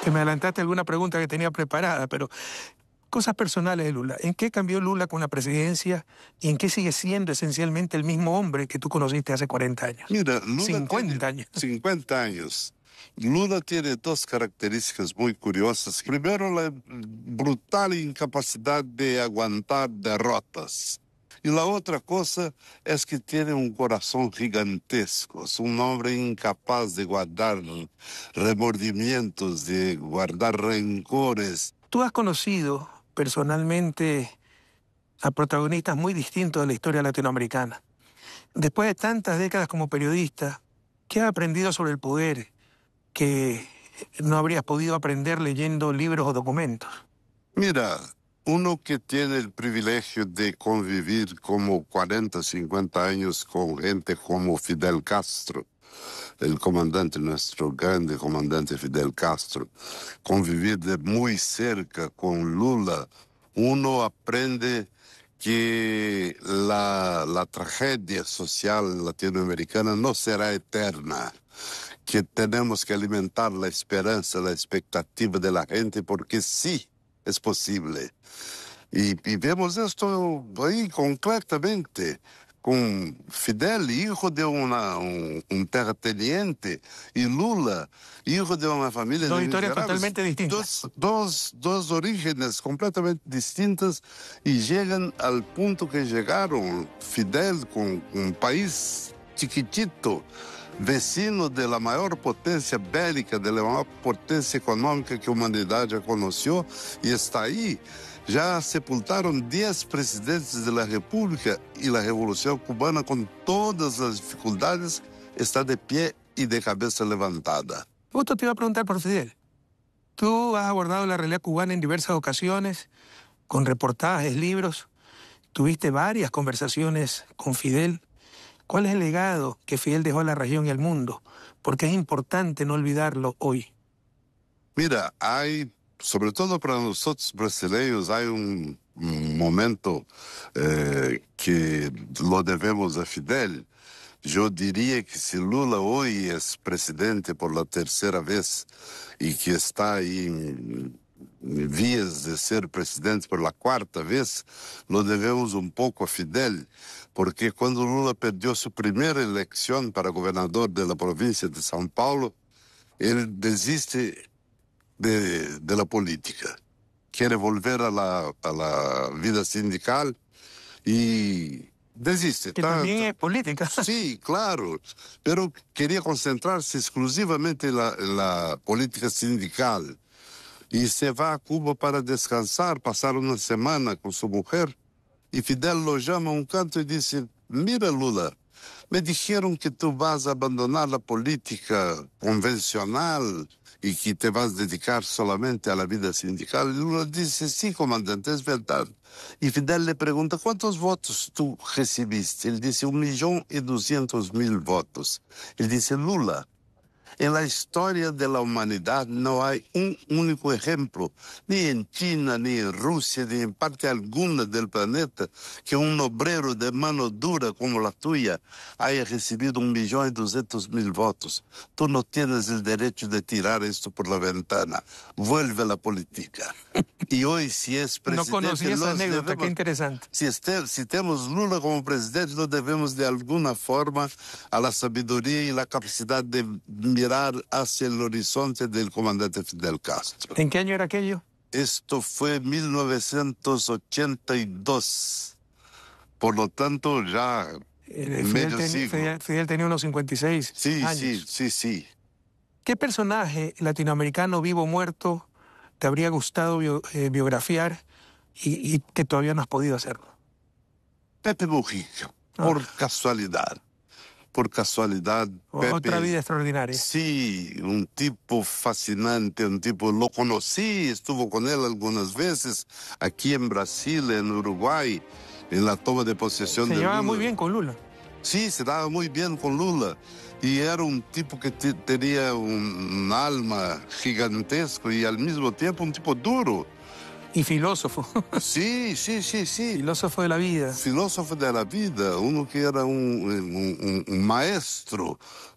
que me adelantaste alguna pregunta que tenía preparada, pero cosas personales de Lula. ¿En qué cambió Lula con la presidencia y en qué sigue siendo esencialmente el mismo hombre que tú conociste hace 40 años? Mira, Lula 50 tiene años. 50 años. Lula tiene dos características muy curiosas. Primero, la brutal incapacidad de aguantar derrotas. Y la otra cosa es que tiene un corazón gigantesco. Es un hombre incapaz de guardar remordimientos, de guardar rencores. Tú has conocido personalmente a protagonistas muy distintos de la historia latinoamericana. Después de tantas décadas como periodista, ¿qué has aprendido sobre el poder que no habrías podido aprender leyendo libros o documentos? Mira, uno que tiene el privilegio de convivir como 40, 50 años con gente como Fidel Castro, el comandante, nuestro grande comandante Fidel Castro, convivir de muy cerca con Lula, uno aprende que la tragedia social latinoamericana no será eterna, que tenemos que alimentar la esperanza, la expectativa de la gente, porque sí es posible. Y vemos esto ahí concretamente, con Fidel, hijo de un terrateniente, y Lula, hijo de una familia Dos de historias miserables. totalmente distintas. Dos orígenes completamente distintas y llegan al punto que llegaron. Fidel con un país chiquitito, vecino de la mayor potencia bélica, de la mayor potencia económica que la humanidad ya conoció, y está ahí. Ya sepultaron 10 presidentes de la República y la Revolución Cubana, con todas las dificultades, está de pie y de cabeza levantada. Justo te iba a preguntar por Fidel. Tú has abordado la realidad cubana en diversas ocasiones, con reportajes, libros. Tuviste varias conversaciones con Fidel. ¿Cuál es el legado que Fidel dejó a la región y al mundo? Porque es importante no olvidarlo hoy. Mira, hay, sobre todo para nosotros brasileños, hay un momento que lo debemos a Fidel. Yo diría que si Lula hoy es presidente por la tercera vez y que está ahí en vías de ser presidente por la cuarta vez, lo debemos un poco a Fidel, porque cuando Lula perdió su primera elección para gobernador de la provincia de São Paulo, él desiste de la política, quiere volver a la vida sindical y desiste. Que también es política. Sí, claro, pero quería concentrarse exclusivamente en la política sindical y se va a Cuba para descansar, pasar una semana con su mujer, y Fidel lo llama a un canto y dice: mira, Lula, me dijeron que tú vas a abandonar la política convencional y que te vas a dedicar solamente a la vida sindical. Y Lula dice: sí, comandante, es verdad. Y Fidel le pregunta: ¿cuántos votos tú recibiste? Él dice: 1.200.000 votos. Él dice: Lula, en la historia de la humanidad no hay un único ejemplo, ni en China, ni en Rusia, ni en parte alguna del planeta, que un obrero de mano dura como la tuya haya recibido 1.200.000 votos. Tú no tienes el derecho de tirar esto por la ventana. Vuelve a la política. Y hoy, si es presidente... No conocí esa anécdota, qué interesante. Si tenemos Lula como presidente, lo debemos de alguna forma a la sabiduría y la capacidad de mirar hacia el horizonte del comandante Fidel Castro. ¿En qué año era aquello? Esto fue 1982. Por lo tanto, ya medio siglo. Fidel tenía unos 56 años. Sí. ¿Qué personaje latinoamericano, vivo o muerto, te habría gustado biografiar y que todavía no has podido hacerlo? Pepe Mujica, por casualidad. Por casualidad, Pepe... Otra vida extraordinaria. Sí, un tipo fascinante, un tipo... Lo conocí, estuvo con él algunas veces, aquí en Brasil, en Uruguay, en la toma de posesión de Lula. Se llevaba muy bien con Lula. Sí, se daba muy bien con Lula. Y era un tipo que tenía un alma gigantesco y al mismo tiempo un tipo duro. Y filósofo. Sí. Filósofo de la vida. Filósofo de la vida, uno que era un maestro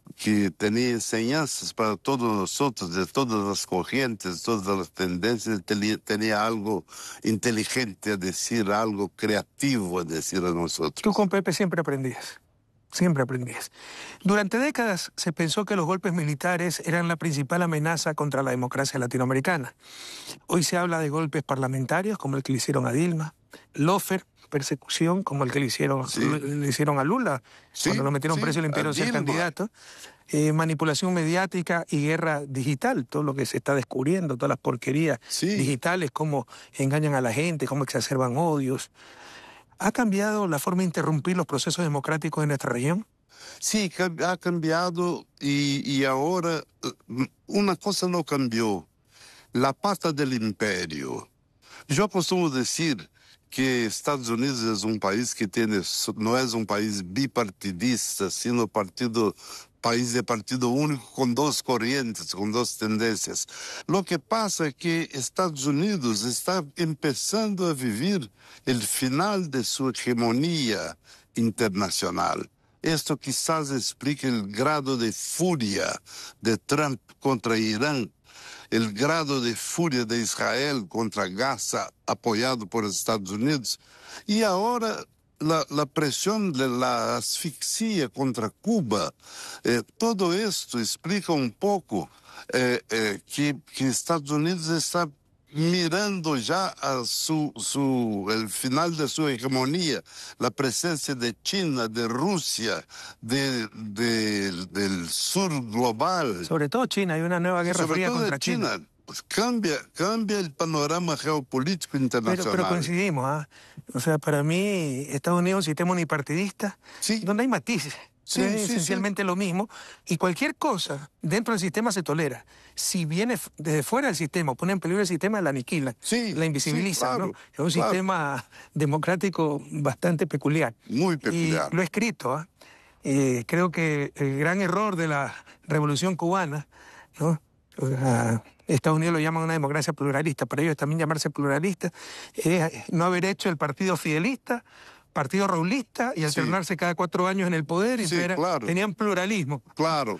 que tenía enseñanzas para todos nosotros, de todas las corrientes, todas las tendencias, tenía algo inteligente a decir, algo creativo a decir a nosotros. Tú con Pepe siempre aprendías. Siempre aprendías. Durante décadas se pensó que los golpes militares eran la principal amenaza contra la democracia latinoamericana. Hoy se habla de golpes parlamentarios, como el que le hicieron a Dilma, lawfare, persecución, como el que le hicieron a Lula, cuando lo metieron preso y le impidieron ser candidato, manipulación mediática y guerra digital, todo lo que se está descubriendo, todas las porquerías digitales, cómo engañan a la gente, cómo exacerban odios. ¿Ha cambiado la forma de interrumpir los procesos democráticos en nuestra región? Sí, ha cambiado y ahora una cosa no cambió, la pata del imperio. Yo acostumo decir que Estados Unidos es un país que no es un país bipartidista, sino país de partido único con dos corrientes, con dos tendencias. Lo que pasa es que Estados Unidos está empezando a vivir el final de su hegemonía internacional. Esto quizás explique el grado de furia de Trump contra Irán, el grado de furia de Israel contra Gaza, apoyado por Estados Unidos, y ahora la presión de la asfixia contra Cuba. Todo esto explica un poco que Estados Unidos está mirando ya a el final de su hegemonía, la presencia de China, de Rusia, del sur global. Sobre todo China, hay una nueva guerra fría contra China. Pues cambia el panorama geopolítico internacional. Pero coincidimos, ¿ah? O sea, para mí Estados Unidos es un sistema unipartidista, donde hay matices. Es esencialmente lo mismo, y cualquier cosa dentro del sistema se tolera. Si viene desde fuera del sistema, pone en peligro el sistema, la aniquilan, la invisibilizan. Claro, ¿no? Es un sistema democrático bastante peculiar. Muy peculiar. Y lo he escrito. Creo que el gran error de la Revolución Cubana, ¿no? Estados Unidos lo llaman una democracia pluralista, para ellos también llamarse pluralista, es no haber hecho el partido fidelista, partido raulista y alternarse cada 4 años en el poder, y tenían pluralismo. Claro.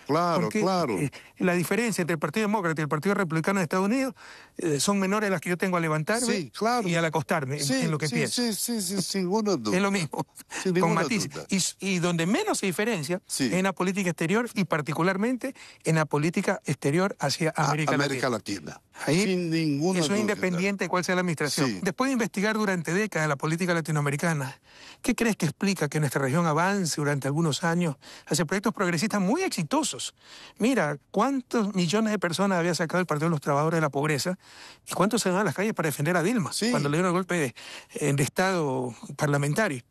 La diferencia entre el Partido Demócrata y el Partido Republicano de Estados Unidos son menores a las que yo tengo al levantarme y al acostarme en lo que pienso. Sin ninguna duda. Es lo mismo, con matices. Y donde menos se diferencia es en la política exterior, y particularmente en la política exterior hacia América Latina. Ahí, sin ninguna duda. Eso es independiente de cuál sea la administración. Después de investigar durante décadas la política latinoamericana, ¿qué crees que explica que nuestra región avance durante algunos años hacia proyectos progresistas muy exitosos? Mira, ¿cuántos millones de personas había sacado el Partido de los Trabajadores de la Pobreza? ¿Y cuántos se van a las calles para defender a Dilma cuando le dieron el golpe de Estado parlamentario?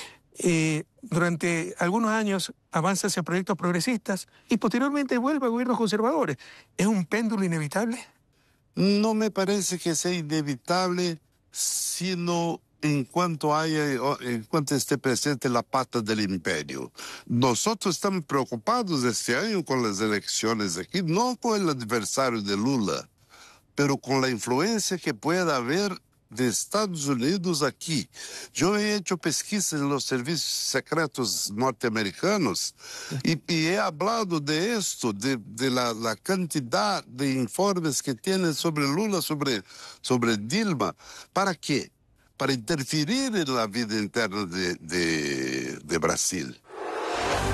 Durante algunos años avanza hacia proyectos progresistas y posteriormente vuelve a gobiernos conservadores. ¿Es un péndulo inevitable? No me parece que sea inevitable, sino en cuanto esté presente la pata del imperio. Nosotros estamos preocupados este año con las elecciones aquí, no con el adversario de Lula, pero con la influencia que pueda haber de Estados Unidos aquí. Yo he hecho pesquisas en los servicios secretos norteamericanos y he hablado de esto, de la cantidad de informes que tienen sobre Lula, sobre Dilma. ¿Para qué? Para interferir en la vida interna de Brasil.